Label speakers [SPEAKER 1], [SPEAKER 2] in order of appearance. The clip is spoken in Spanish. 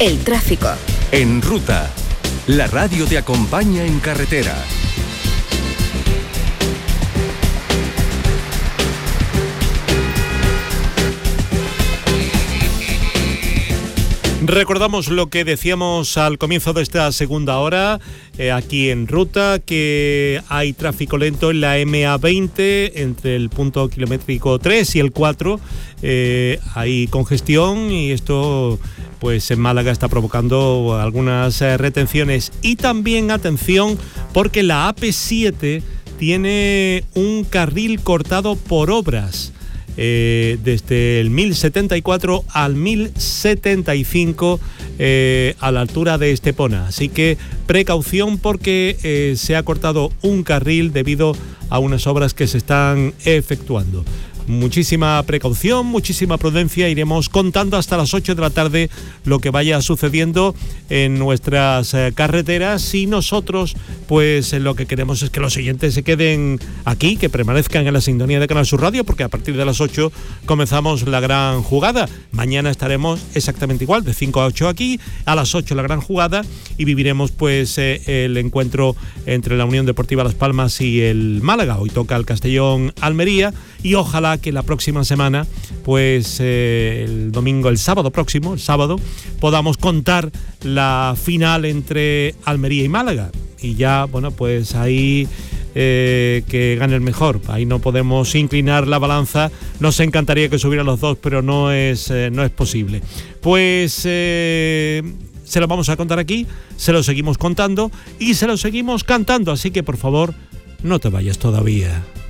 [SPEAKER 1] El tráfico.
[SPEAKER 2] En Ruta, la radio te acompaña en carretera.
[SPEAKER 3] Recordamos lo que decíamos al comienzo de esta segunda hora, aquí en Ruta, que hay tráfico lento en la MA20 entre el punto kilométrico 3 y el 4. Hay congestión y esto pues en Málaga está provocando algunas retenciones. Y también atención porque la AP7 tiene un carril cortado por obras. Desde el 1074 al 1075 a la altura de Estepona, así que precaución porque se ha cortado un carril debido a unas obras que se están efectuando. Muchísima precaución, muchísima prudencia. Iremos contando hasta las 8 de la tarde lo que vaya sucediendo en nuestras carreteras, y nosotros pues lo que queremos es que los oyentes se queden aquí, que permanezcan en la sintonía de Canal Sur Radio, porque a partir de las 8 comenzamos la gran jugada. Mañana estaremos exactamente igual, de 5 a 8 aquí, a las 8 la gran jugada, y viviremos pues el encuentro entre la Unión Deportiva Las Palmas y el Málaga. Hoy toca el Castellón Almería, y ojalá que la próxima semana, pues el sábado próximo, podamos contar la final entre Almería y Málaga. Y ya, bueno, pues ahí que gane el mejor. Ahí no podemos inclinar la balanza. Nos encantaría que subieran los dos, pero no es posible. Pues se lo vamos a contar aquí, se lo seguimos contando y se lo seguimos cantando. Así que, por favor, no te vayas todavía.